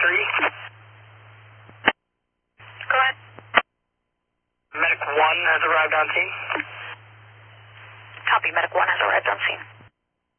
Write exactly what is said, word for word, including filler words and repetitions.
three. Go ahead. Medic one has arrived on scene. Copy, Medic one has arrived on